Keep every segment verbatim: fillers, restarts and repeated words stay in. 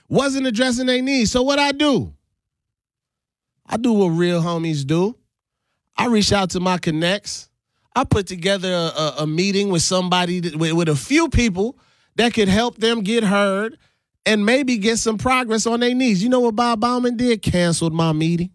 wasn't addressing their needs. So what I do? I do what real homies do. I reach out to my connects. I put together a, a, a meeting with somebody, that, with, with a few people that could help them get heard and maybe get some progress on their needs. You know what Bob Bauman did? Canceled my meeting.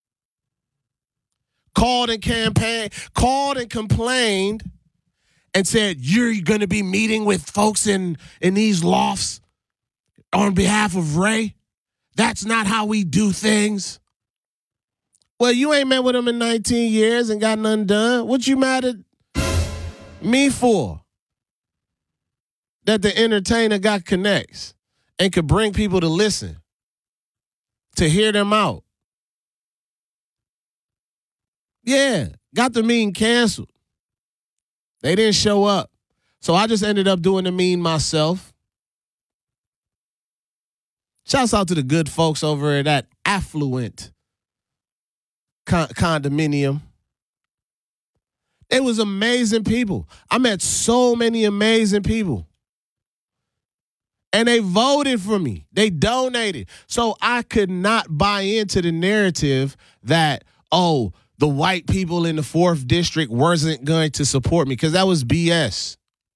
Called and campaign, called and complained and said, you're going to be meeting with folks in, in these lofts on behalf of Ray? That's not how we do things. Well, you ain't met with him in nineteen years and got nothing done. What you mad at me for? That the entertainer got connects and could bring people to listen, to hear them out. Yeah, got the meeting canceled. They didn't show up. So I just ended up doing the meeting myself. Shouts out to the good folks over at that affluent con- condominium. It was amazing people. I met so many amazing people. And they voted for me. They donated. So I could not buy into the narrative that, oh, the white people in the fourth district wasn't going to support me, because that was B S.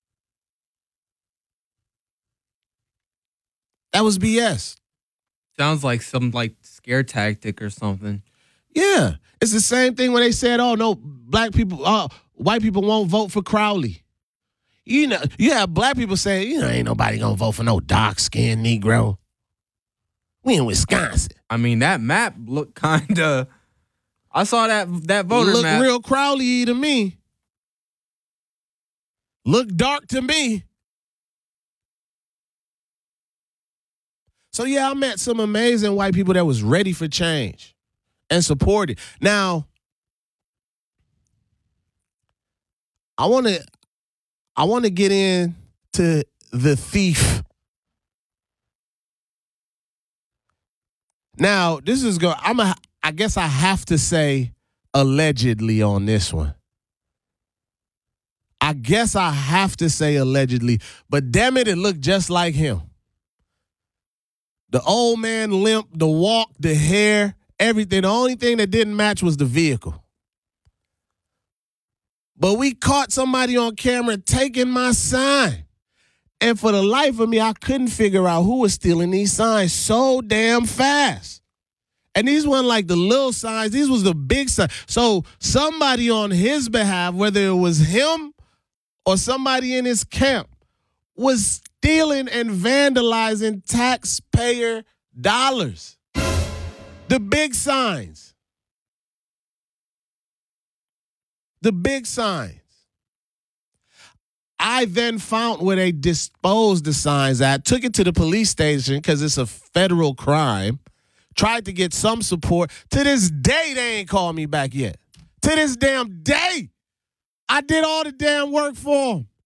That was B S. Sounds like some like scare tactic or something. Yeah. It's the same thing when they said, oh, no, black people, uh, white people won't vote for Crowley. You know, you have black people saying, you know, ain't nobody going to vote for no dark-skinned Negro. We in Wisconsin. I mean, that map looked kind of... I saw that that voter Look map. Look real Crowley to me. Look dark to me. So, yeah, I met some amazing white people that was ready for change and supported. Now, I want to I want to get into the thief. Now, this is going I'm a I guess I have to say allegedly on this one. I guess I have to say allegedly, but damn it, it looked just like him. The old man limp, the walk, the hair, everything. The only thing that didn't match was the vehicle. But we caught somebody on camera taking my sign. And for the life of me, I couldn't figure out who was stealing these signs so damn fast. And these weren't like the little signs. These was the big signs. So somebody on his behalf, whether it was him or somebody in his camp, was stealing and vandalizing taxpayer dollars. The big signs. The big signs. I then found where they disposed the signs at, took it to the police station because it's a federal crime. Tried to get some support. To this day, they ain't called me back yet. To this damn day, I did all the damn work for them.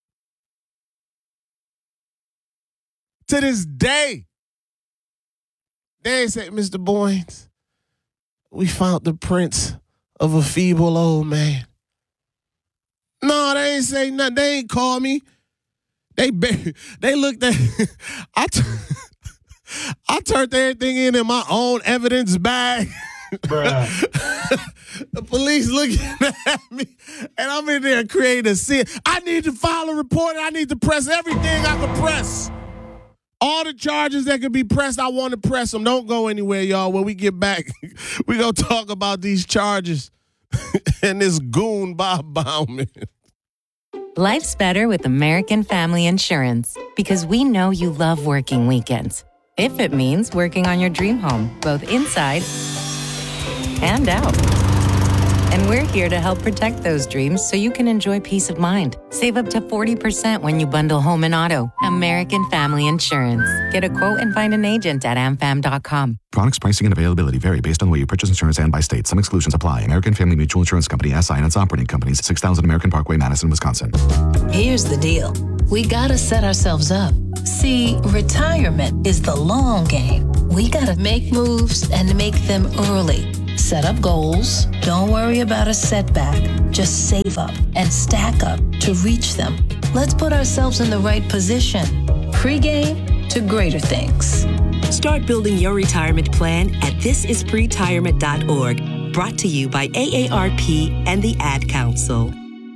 To this day, they ain't say, Mister Boynes, we found the prints of a feeble old man. No, they ain't say nothing. They ain't call me. They they looked at I. T- I turned everything in in my own evidence bag. Bruh. The police looking at me, and I'm in there creating a scene. I need to file a report, and I need to press everything I can press. All the charges that can be pressed, I want to press them. Don't go anywhere, y'all. When we get back, we going to talk about these charges and this goon Bob Bauman. Life's better with American Family Insurance because we know you love working weekends. If it means working on your dream home, both inside and out. And we're here to help protect those dreams so you can enjoy peace of mind. Save up to forty percent when you bundle home and auto. American Family Insurance. Get a quote and find an agent at a m fam dot com. Products pricing and availability vary based on the way you purchase insurance and by state. Some exclusions apply. American Family Mutual Insurance Company, S I and its operating companies, six thousand American Parkway, Madison, Wisconsin. Here's the deal. We gotta set ourselves up. See, retirement is the long game. We gotta make moves and make them early. Set up goals. Don't worry about a setback. Just save up and stack up to reach them. Let's put ourselves in the right position. Pre-game to greater things. Start building your retirement plan at this is pretirement dot org. Brought to you by A A R P and the Ad Council.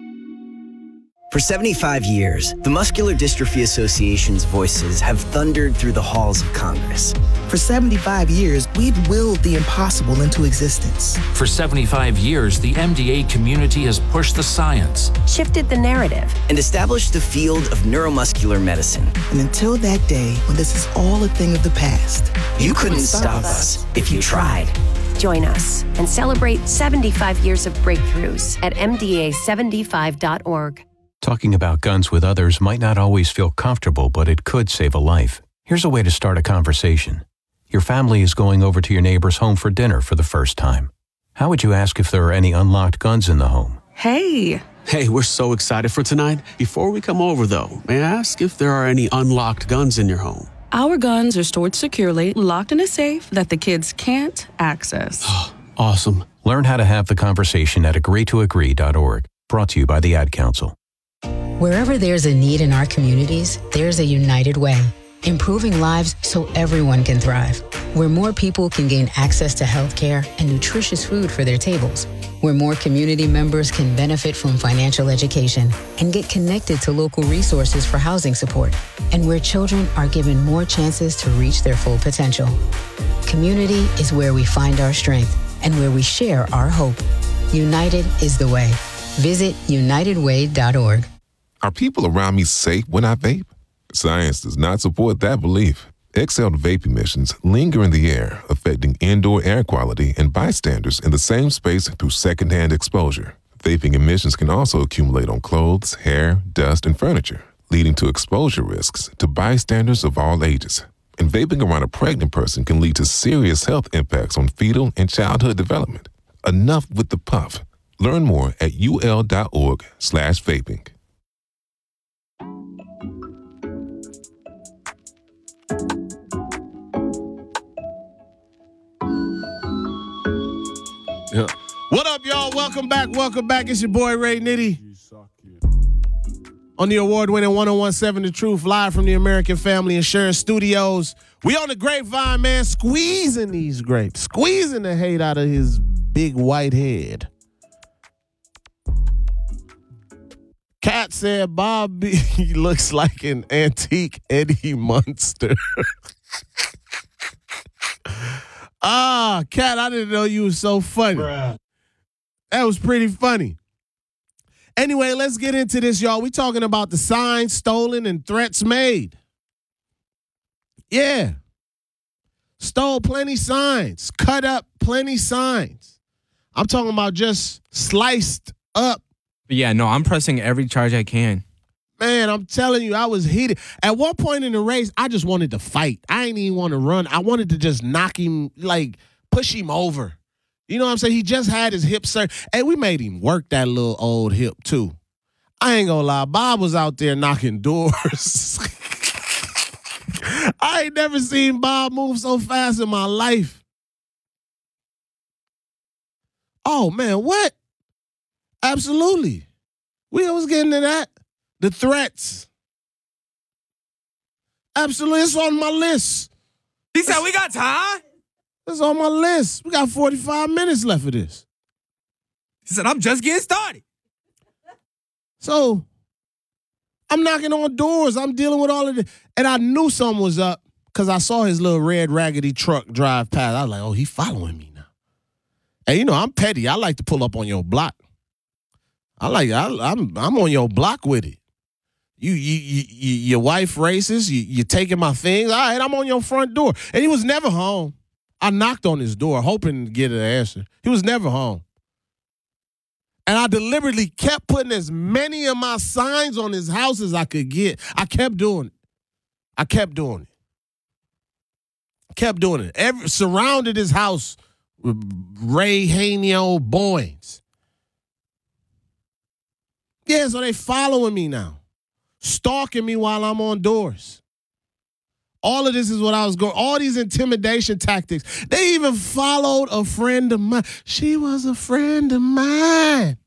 For seventy-five years, the Muscular Dystrophy Association's voices have thundered through the halls of Congress. For seventy-five years, we've willed the impossible into existence. For seventy-five years, the M D A community has pushed the science, shifted the narrative, and established the field of neuromuscular medicine. And until that day, when this is all a thing of the past, you, you couldn't, couldn't stop us, us if you tried. Join us and celebrate seventy-five years of breakthroughs at M D A seventy-five dot org. Talking about guns with others might not always feel comfortable, but it could save a life. Here's a way to start a conversation. Your family is going over to your neighbor's home for dinner for the first time. How would you ask if there are any unlocked guns in the home? Hey. Hey, we're so excited for tonight. Before we come over, though, may I ask if there are any unlocked guns in your home? Our guns are stored securely, locked in a safe that the kids can't access. Awesome. Learn how to have the conversation at agree to agree dot org. Brought to you by the Ad Council. Wherever there's a need in our communities, there's a United Way, improving lives so everyone can thrive. Where more people can gain access to health care and nutritious food for their tables. Where more community members can benefit from financial education and get connected to local resources for housing support. And where children are given more chances to reach their full potential. Community is where we find our strength and where we share our hope. United is the way. Visit united way dot org. Are people around me safe when I vape? Science does not support that belief. Exhaled vape emissions linger in the air, affecting indoor air quality and bystanders in the same space through secondhand exposure. Vaping emissions can also accumulate on clothes, hair, dust, and furniture, leading to exposure risks to bystanders of all ages. And vaping around a pregnant person can lead to serious health impacts on fetal and childhood development. Enough with the puff. Learn more at ul.org slash vaping. Yeah. What up, y'all? Welcome back. Welcome back. It's your boy, Ray Nitty. On the award-winning one oh one point seven The Truth, live from the American Family Insurance Studios. We on the grapevine, man, squeezing these grapes, squeezing the hate out of his big white head. Cat said Bobby looks like an antique Eddie Munster. Ah, Cat, I didn't know you were so funny. Bruh. That was pretty funny. Anyway, let's get into this, y'all. We talking about the signs stolen and threats made. Yeah. Stole plenty signs. Cut up plenty signs. I'm talking about just sliced up. But yeah, no, I'm pressing every charge I can. Man, I'm telling you, I was heated. At one point in the race, I just wanted to fight. I ain't even want to run. I wanted to just knock him, like, push him over. You know what I'm saying? He just had his hip surgery. And we made him work that little old hip, too. I ain't gonna lie. Bob was out there knocking doors. I ain't never seen Bob move so fast in my life. Oh, man, what? Absolutely. We was getting to that. The threats. Absolutely. It's on my list. He said we got time. It's on my list. We got forty-five minutes left of this. He said, I'm just getting started. So, I'm knocking on doors. I'm dealing with all of this. And I knew something was up because I saw his little red raggedy truck drive past. I was like, oh, he following me now. And, you know, I'm petty. I like to pull up on your block. I like, I, I'm I'm on your block with it. You, you, you, you your wife racist. You, you taking my things. All right, I'm on your front door. And he was never home. I knocked on his door, hoping to get an answer. He was never home. And I deliberately kept putting as many of my signs on his house as I could get. I kept doing it. I kept doing it. Kept doing it. Every, surrounded his house with Ray Hanio Boynes. Yeah, so they following me now. Stalking me while I'm on doors. All of this is what I was going, all these intimidation tactics. They even followed a friend of mine. She was a friend of mine.